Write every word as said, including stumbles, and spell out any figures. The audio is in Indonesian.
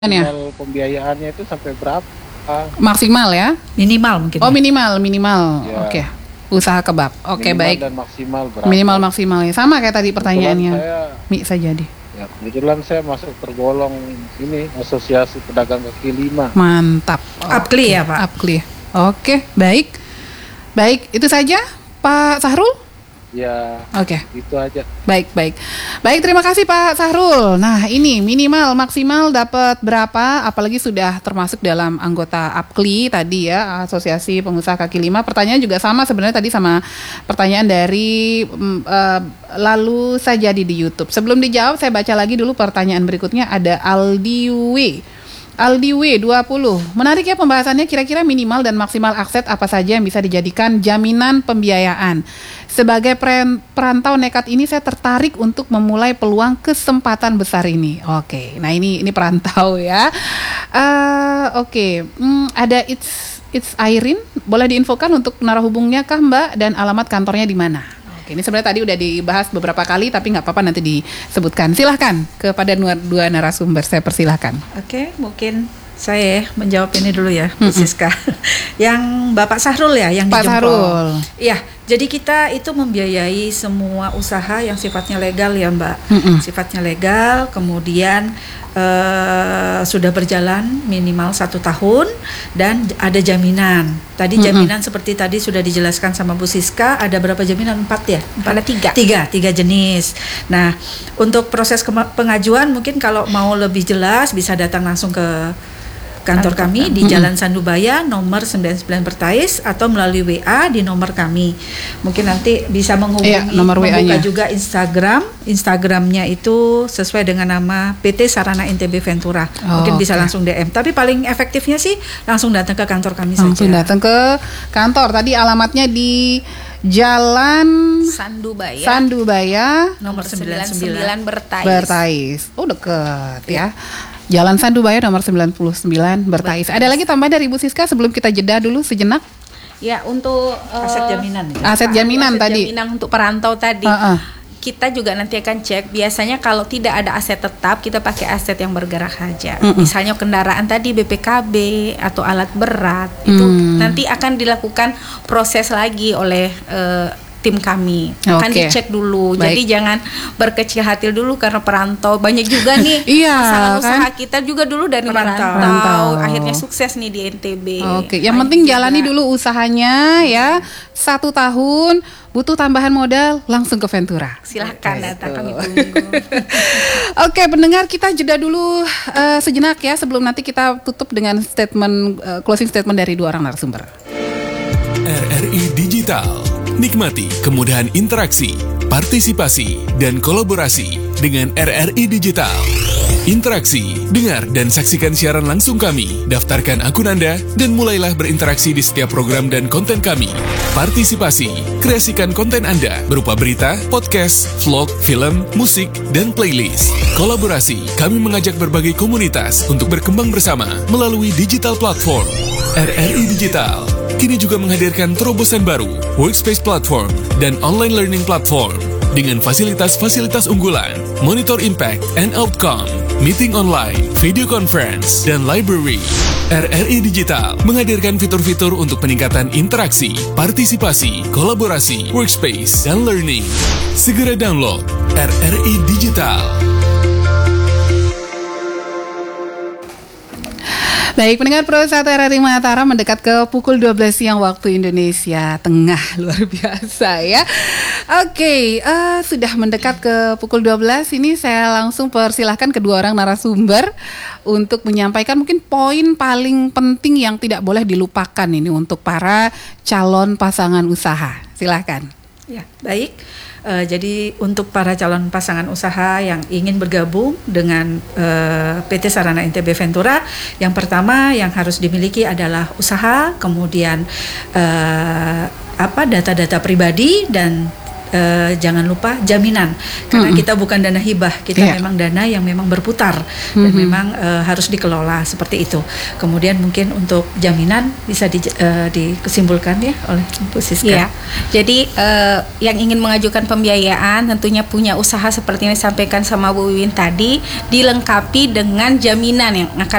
ya? Minimal pembiayaannya itu sampai berapa? Maksimal ya? Minimal mungkin. Oh minimal, minimal. Ya. Oke. Usaha kebab. Oke, Minimal baik. dan maksimal berapa? Minimal maksimalnya sama kayak tadi pertanyaannya. Kebetulan saya, Mi saja deh. ya, kebetulan saya masuk tergolong ini Asosiasi Pedagang Kaki Lima. Mantap. Apkli ya, Pak? Apkli. Oke, baik. Baik, itu saja Pak Sahrul? Ya, Oke. itu aja. Baik, baik. Baik, terima kasih Pak Sahrul. Nah, ini minimal maksimal dapat berapa? Apalagi sudah termasuk dalam anggota Apkli tadi ya, Asosiasi Pengusaha Kaki Lima. Pertanyaan juga sama sebenarnya tadi sama pertanyaan dari mm, uh, lalu saja di YouTube. Sebelum dijawab, saya baca lagi dulu pertanyaan berikutnya. Ada Aldi W. Aldi W dua puluh. Menarik ya pembahasannya, kira-kira minimal dan maksimal aset apa saja yang bisa dijadikan jaminan pembiayaan. Sebagai perantau nekat ini saya tertarik untuk memulai peluang kesempatan besar ini. Oke, nah ini ini perantau ya. Uh, Oke, hmm, ada It's It's Irene. Boleh diinfokan untuk narahubungnya kah Mbak dan alamat kantornya di mana? Oke, ini sebenarnya tadi udah dibahas beberapa kali tapi nggak apa-apa nanti disebutkan. Silahkan kepada dua, dua narasumber, saya persilahkan. Oke, mungkin saya menjawab ini dulu ya, Bu Siska. Yang Bapak Sahrul ya, yang Pak dijempol. Sahrul. Iya, jadi kita itu membiayai semua usaha yang sifatnya legal ya Mbak. Mm-mm. Sifatnya legal, kemudian uh, sudah berjalan minimal satu tahun dan ada jaminan. Tadi jaminan Mm-mm. seperti tadi sudah dijelaskan sama Bu Siska, ada berapa jaminan? Empat ya? Empat. Ada tiga. Tiga, tiga jenis. Nah, untuk proses kema- pengajuan mungkin kalau mau lebih jelas bisa datang langsung ke kantor kami di Jalan Sandubaya nomor sembilan puluh sembilan Bertais atau melalui W A di nomor kami. Mungkin nanti bisa menghubungi, iya, nomor membuka W A-nya juga Instagram. Instagramnya itu sesuai dengan nama P T Sarana N T B Ventura. Oh, mungkin bisa okay. langsung D M. Tapi paling efektifnya sih langsung datang ke kantor kami langsung saja. datang ke kantor. Tadi alamatnya di Jalan Sandubaya, Sandubaya nomor sembilan puluh sembilan Bertais. Bertais. Oh, deket ya. Jalan Sandubaya nomor sembilan puluh sembilan Bertais. Ada lagi tambah dari Bu Siska sebelum kita jeda dulu sejenak? Ya, untuk uh, Aset jaminan. Ya? Aset jaminan aset tadi. Jaminan untuk perantau tadi. Uh-uh. Kita juga nanti akan cek. Biasanya kalau tidak ada aset tetap, kita pakai aset yang bergerak saja. Mm-mm. Misalnya kendaraan tadi B P K B atau alat berat, itu Mm. nanti akan dilakukan proses lagi oleh uh, tim kami. Akan Oke. dicek dulu. Baik. Jadi jangan berkecil hati dulu karena perantau banyak juga nih. Iya, masalah kan? usaha kita juga dulu dari Perantau. perantau. Perantau. Akhirnya sukses nih di N T B. Oke, yang Banyak penting juga. jalani dulu usahanya ya. Satu tahun, butuh tambahan modal, langsung ke Ventura. Silahkan Oke, datang, gitu. kami tunggu. Oke, pendengar, kita jeda dulu uh, sejenak ya sebelum nanti kita tutup dengan statement uh, closing statement dari dua orang narasumber. R R I Digital. Nikmati kemudahan interaksi, partisipasi, dan kolaborasi dengan R R I Digital. Interaksi, dengar dan saksikan siaran langsung kami, daftarkan akun Anda, dan mulailah berinteraksi di setiap program dan konten kami. Partisipasi, kreasikan konten Anda berupa berita, podcast, vlog, film, musik, dan playlist. Kolaborasi, kami mengajak berbagai komunitas untuk berkembang bersama melalui digital platform. R R I Digital kini juga menghadirkan terobosan baru, workspace platform, dan online learning platform dengan fasilitas-fasilitas unggulan, monitor impact and outcome, meeting online, video conference, dan library. R R I Digital menghadirkan fitur-fitur untuk peningkatan interaksi, partisipasi, kolaborasi, workspace, dan learning. Segera download R R I Digital. Baik, pendengar Pro satu R R I Mataram mendekat ke pukul dua belas siang waktu Indonesia Tengah. Luar biasa ya. Oke, uh, sudah mendekat ke pukul dua belas. Ini saya langsung persilahkan kedua orang narasumber untuk menyampaikan mungkin poin paling penting yang tidak boleh dilupakan ini untuk para calon pasangan usaha. Silahkan. Ya, baik. Uh, jadi untuk para calon pasangan usaha yang ingin bergabung dengan uh, P T Sarana N T B Ventura, yang pertama yang harus dimiliki adalah usaha, kemudian uh, apa data-data pribadi dan eh, jangan lupa jaminan, karena Mm-mm. kita bukan dana hibah, kita Iya. memang dana yang memang berputar dan Mhm. memang eh, harus dikelola seperti itu. Kemudian mungkin untuk jaminan bisa di, eh, disimpulkan ya oleh Bu Siska. Iya. Jadi eh, yang ingin mengajukan pembiayaan tentunya punya usaha seperti yang disampaikan sama Bu Wiwin tadi, dilengkapi dengan jaminan yang akan